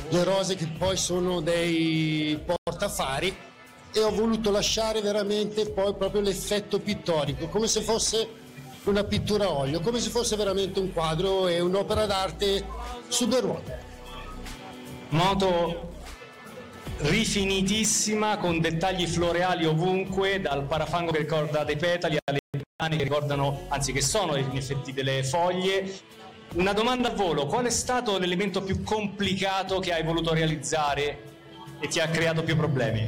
le rose che poi sono dei portafari, e ho voluto lasciare veramente poi proprio l'effetto pittorico, come se fosse una pittura a olio, come se fosse veramente un quadro e un'opera d'arte su due ruote. Moto rifinitissima, con dettagli floreali ovunque, dal parafango che ricorda dei petali alle piane che ricordano, anzi che sono in effetti delle foglie. Una domanda a volo: qual è stato l'elemento più complicato che hai voluto realizzare e ti ha creato più problemi?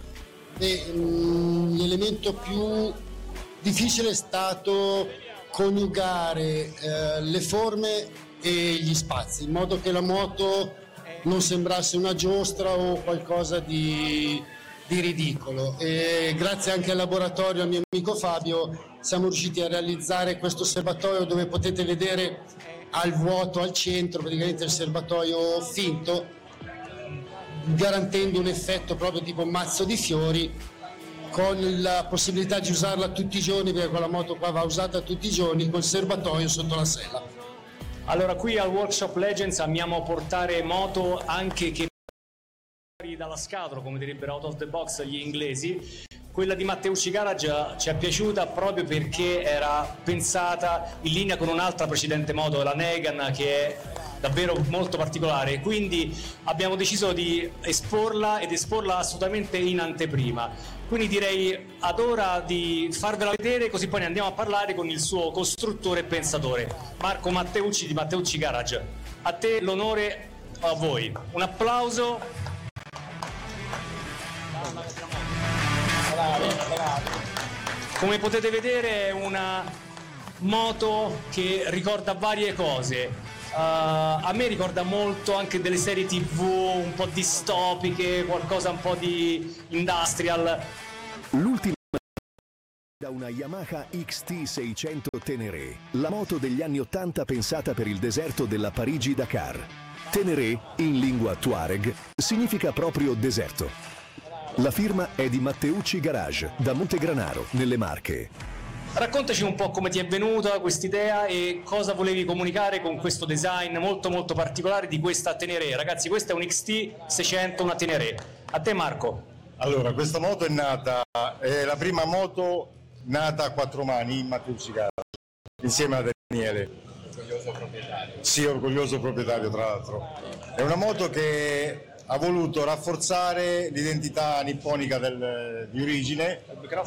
L'elemento più difficile è stato coniugare le forme e gli spazi, in modo che la moto non sembrasse una giostra o qualcosa di ridicolo. E grazie anche al laboratorio, al mio amico Fabio, siamo riusciti a realizzare questo serbatoio dove potete vedere al vuoto al centro praticamente il serbatoio finto, garantendo un effetto proprio tipo mazzo di fiori, con la possibilità di usarla tutti i giorni, perché quella moto qua va usata tutti i giorni col serbatoio sotto la sella. Allora, qui al Workshop Legends amiamo portare moto anche che dalla scatola, come direbbero out of the box gli inglesi. Quella di Matteucci Garage ci è piaciuta proprio perché era pensata in linea con un'altra precedente moto, la Negan, che è davvero molto particolare, quindi abbiamo deciso di esporla ed esporla assolutamente in anteprima. Quindi direi ad ora di farvela vedere, così poi ne andiamo a parlare con il suo costruttore e pensatore, Marco Matteucci di Matteucci Garage. A te l'onore, a voi. Un applauso. Come potete vedere è una moto che ricorda varie cose. A me ricorda molto anche delle serie TV un po' distopiche, qualcosa un po' di industrial. L'ultima da una Yamaha XT600 Ténéré, la moto degli anni 80 pensata per il deserto della Parigi-Dakar. Ténéré, in lingua Tuareg, significa proprio deserto. La firma è di Matteucci Garage, da Montegranaro, nelle Marche. Raccontaci un po' come ti è venuta quest'idea e cosa volevi comunicare con questo design molto molto particolare di questa Ténéré. Ragazzi, questa è un XT600, una Ténéré. A te Marco. Allora, questa moto è nata, è la prima moto nata a quattro mani in Matteucci Garage, insieme a Daniele. Orgoglioso proprietario. Sì, orgoglioso proprietario tra l'altro. È una moto che ha voluto rafforzare l'identità nipponica di origine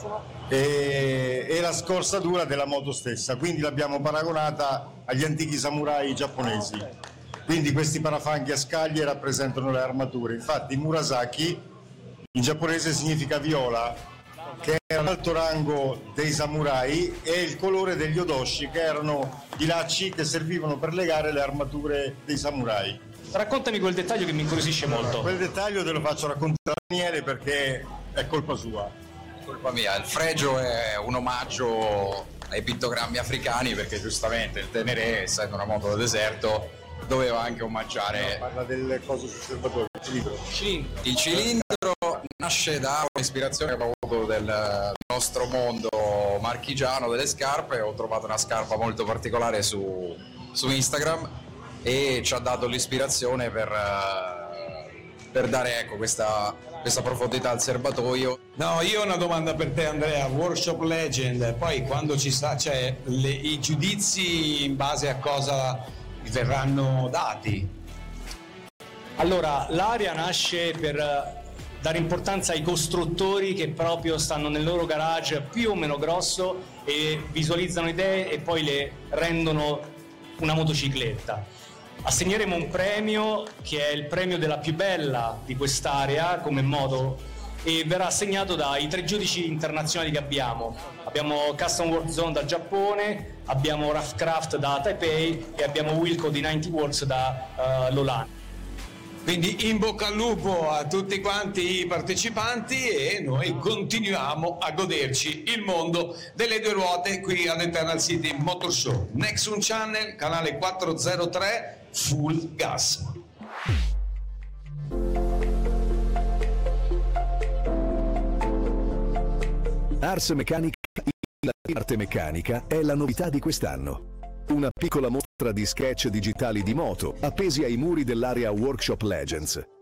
e la scorsatura della moto stessa, quindi l'abbiamo paragonata agli antichi samurai giapponesi. Quindi questi parafanghi a scaglie rappresentano le armature. Infatti Murasaki in giapponese significa viola, che era l'alto rango dei samurai, e il colore degli odoshi, che erano i lacci che servivano per legare le armature dei samurai. Raccontami quel dettaglio che mi incuriosisce molto. Quel dettaglio te lo faccio raccontare a Daniele perché è colpa sua. Colpa mia, il fregio è un omaggio ai pittogrammi africani, perché giustamente il Ténéré, essendo una moto da deserto, doveva anche omaggiare. No, parla del coso sul serbatoio, il cilindro. Il cilindro nasce da un'ispirazione che ho avuto del nostro mondo marchigiano delle scarpe. Ho trovato una scarpa molto particolare su Instagram e ci ha dato l'ispirazione per dare, ecco, questa profondità al serbatoio. No, io ho una domanda per te Andrea, Workshop Legend, poi quando ci sta, cioè i giudizi in base a cosa verranno dati? Allora, l'area nasce per dare importanza ai costruttori che proprio stanno nel loro garage più o meno grosso e visualizzano idee e poi le rendono una motocicletta. Assegneremo un premio che è il premio della più bella di quest'area come moto e verrà assegnato dai 3 giudici internazionali che abbiamo. Abbiamo Custom World Zone da Giappone, abbiamo Rough Craft da Taipei e abbiamo Wilco di 90 Worlds da Lolanda. Quindi in bocca al lupo a tutti quanti i partecipanti e noi continuiamo a goderci il mondo delle due ruote qui all'Eternal City Motor Show. Nexon Channel, canale 403, full gas. Ars Mechanica, la parte meccanica, è la novità di quest'anno. Una piccola mostra di sketch digitali di moto appesi ai muri dell'area Workshop Legends.